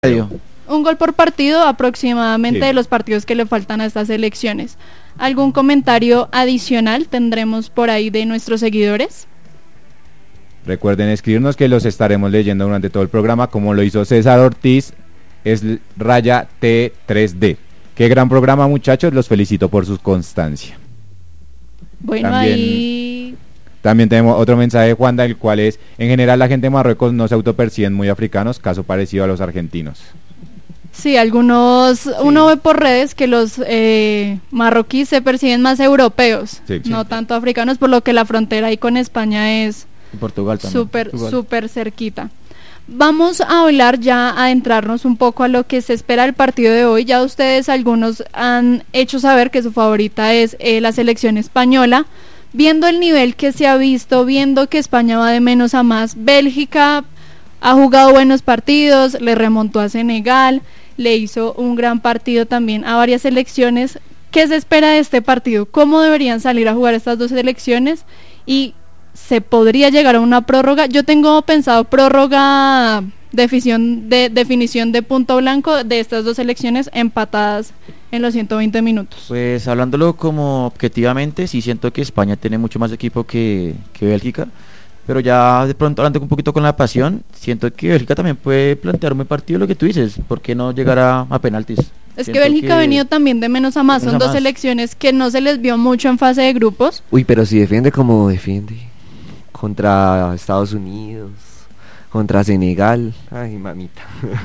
Un gol por partido aproximadamente Sí. de los partidos que le faltan a estas elecciones. ¿Algún comentario adicional tendremos por ahí de nuestros seguidores? Recuerden escribirnos que los estaremos leyendo durante todo el programa, como lo hizo César Ortiz, es raya T3D. Qué gran programa, muchachos, los felicito por su constancia. Bueno, También tenemos otro mensaje de Juanda, el cual es: en general la gente de Marruecos no se autoperciben muy africanos, caso parecido a los argentinos. Sí, algunos, uno ve por redes que los marroquíes se perciben más europeos, Sí. no tanto africanos, por lo que la frontera ahí con España es Y Portugal también. súper cerquita. Vamos a hablar ya, a adentrarnos un poco a lo que se espera del partido de hoy. Ya ustedes algunos han hecho saber que su favorita es la selección española. Viendo el nivel que se ha visto, viendo que España va de menos a más, Bélgica ha jugado buenos partidos, le remontó a Senegal, le hizo un gran partido también a varias selecciones. ¿Qué se espera de este partido? ¿Cómo deberían salir a jugar estas dos selecciones? Y ¿se podría llegar a una prórroga? Yo tengo pensado prórroga, definición de punto blanco de estas dos selecciones empatadas en los 120 minutos. Pues hablándolo como objetivamente, sí siento que España tiene mucho más equipo que Bélgica, pero ya de pronto hablando un poquito con la pasión, siento que Bélgica también puede plantear un buen partido, lo que tú dices, ¿por qué no llegar a penaltis? Es Siento que Bélgica ha venido también de menos a más, son dos selecciones que no se les vio mucho en fase de grupos. Uy, pero si defiende como defiende contra Estados Unidos, contra Senegal, ay mamita,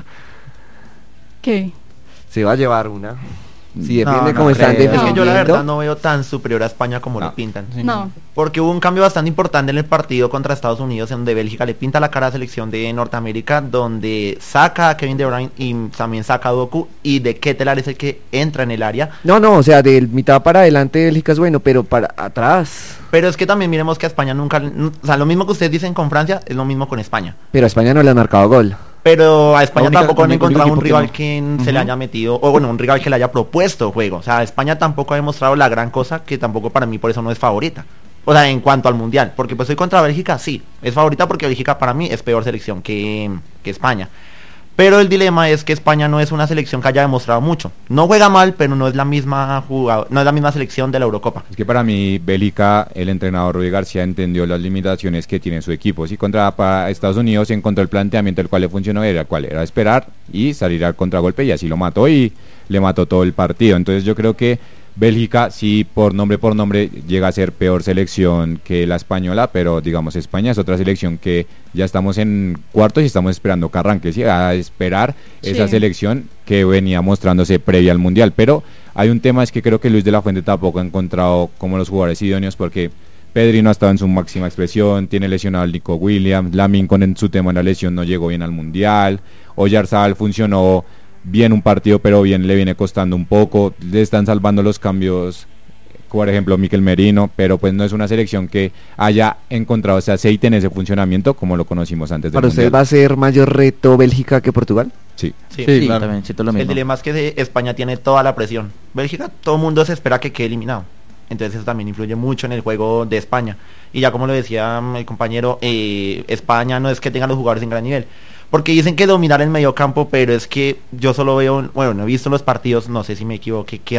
¿Qué? se va a llevar una. Si No, defiende no como están creo. Es que yo la verdad defendiendo. no veo tan superior a España como lo pintan. No. Porque hubo un cambio bastante importante en el partido contra Estados Unidos, en donde Bélgica le pinta la cara a la selección de Norteamérica, donde saca a Kevin De Bruyne y también saca a Doku, y de Ketelaere es el que entra en el área. No, o sea, de mitad para adelante Bélgica es bueno, pero para atrás. Pero es que también miremos que a España nunca, o sea, lo mismo que ustedes dicen con Francia, es lo mismo con España. Pero a España no le han marcado gol. Pero a España tampoco han único encontrado un equipo que rival no. que se le haya metido, o bueno, un rival que le haya propuesto juego. O sea, España tampoco ha demostrado la gran cosa, que tampoco para mí por eso no es favorita. O sea, en cuanto al mundial, porque pues soy contra Bélgica, sí, es favorita porque Bélgica para mí es peor selección que España. Pero el dilema es que España no es una selección que haya demostrado mucho. No juega mal, pero no es la misma no es la misma selección de la Eurocopa. Es que para mí Bélgica, el entrenador Rudi García entendió las limitaciones que tiene su equipo. Si para Estados Unidos encontró el planteamiento el cual le funcionó, era esperar y salir al contragolpe, y así lo mató y le mató todo el partido. Entonces yo creo que Bélgica sí por nombre llega a ser peor selección que la española, pero digamos España es otra selección que ya estamos en cuartos y estamos esperando que arranque, ¿sí? A esperar esa selección que venía mostrándose previa al mundial. Pero hay un tema, es que creo que Luis de la Fuente tampoco ha encontrado como los jugadores idóneos, porque Pedri no ha estado en su máxima expresión, tiene lesionado al Nico Williams, Lamine con su tema de la lesión no llegó bien al mundial, Oyarzabal funcionó bien un partido, pero bien le viene costando un poco, le están salvando los cambios, por ejemplo Mikel Merino, pero pues no es una selección que haya encontrado ese aceite en ese funcionamiento como lo conocimos antes del ¿Para usted mundial. va a ser mayor reto Bélgica que Portugal? Sí. Sí, Claro. También siento lo El mismo. dilema es que España tiene toda la presión. Bélgica, todo el mundo se espera que quede eliminado. Entonces eso también influye mucho en el juego de España. Y ya como lo decía el compañero, España no es que tenga los jugadores en gran nivel. Porque dicen que dominar el mediocampo, pero es que yo solo veo, bueno, no he visto los partidos, no sé si me equivoqué, que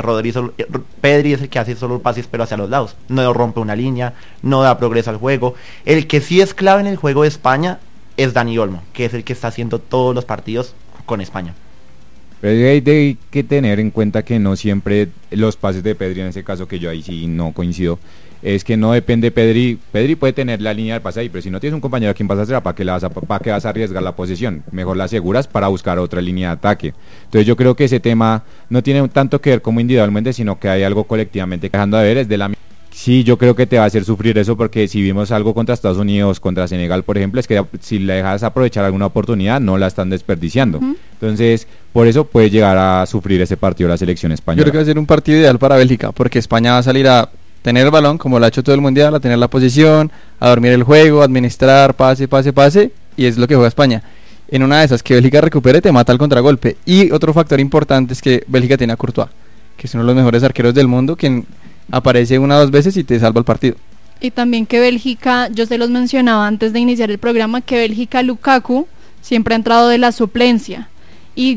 Pedri es el que hace solo pases pero hacia los lados. No rompe una línea, no da progreso al juego. El que sí es clave en el juego de España es Dani Olmo, que es el que está haciendo todos los partidos con España. Pero hay que tener en cuenta que no siempre los pases de Pedri, en ese caso que yo ahí sí no coincido, es que no depende Pedri puede tener la línea del pase ahí, pero si no tienes un compañero a quien vas a hacer, ¿para qué vas a arriesgar la posesión? Mejor la aseguras para buscar otra línea de ataque. Entonces yo creo que ese tema no tiene tanto que ver como individualmente, sino que hay algo colectivamente que dejando de ver, es de la. Sí, yo creo que te va a hacer sufrir eso, porque si vimos algo contra Estados Unidos, contra Senegal, por ejemplo, es que si le dejas aprovechar alguna oportunidad, no la están desperdiciando. Entonces, por eso puede llegar a sufrir ese partido la selección española. Yo creo que va a ser un partido ideal para Bélgica, porque España va a salir a tener el balón, como lo ha hecho todo el mundial, a tener la posición, a dormir el juego, a administrar, pase, y es lo que juega España. En una de esas que Bélgica recupere, te mata el contragolpe. Y otro factor importante es que Bélgica tiene a Courtois, que es uno de los mejores arqueros del mundo, quien aparece una o dos veces y te salva el partido. Y también que Bélgica, yo se los mencionaba antes de iniciar el programa, que Bélgica Lukaku siempre ha entrado de la suplencia.